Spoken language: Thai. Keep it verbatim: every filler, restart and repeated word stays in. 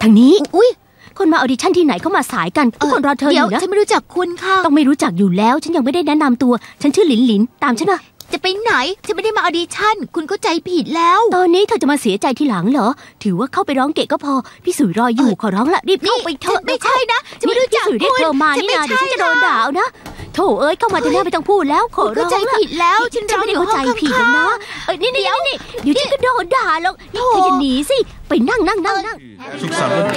ทางนี้อุ้ยคนมาออดิชั่นที่ไหนเขามาสายกันทุกคนรอเธออเดี๋ยวยู่นะฉันไม่รู้จักคุณค่ะต้องไม่รู้จักอยู่แล้วฉันยังไม่ได้แนะนำตัวฉันชื่อหลินหลินตามฉันมาจะไปไหนฉันไม่ได้มาออดิชั่นคุณเข้าใจผิดแล้วตอนนี้เธอจะมาเสียใจทีหลังเหรอถือว่าเข้าไปร้องเกะก็พอพี่สุยรออยู่ขอร้องละรีบเข้าไปเถอะไม่ใช่นะฉันไม่รู้จักพี่สุยเรียกเธอมานี่นะเดี๋ยวฉันจะโดนด่านะโถเอ้ยเข้ามาเถอะนะไม่ต้องพูดแล้วขอร้องเข้าใจผิดแล้วฉันไม่ได้เข้าใจผิดแล้วนะเอ้ยนี่นี่นี่เดี๋ยวฉันก็โดนด่าหรอกนี่เธออย่าหนีสิไปนั่งนั่งนั่งนั่งสุขสันต์วัน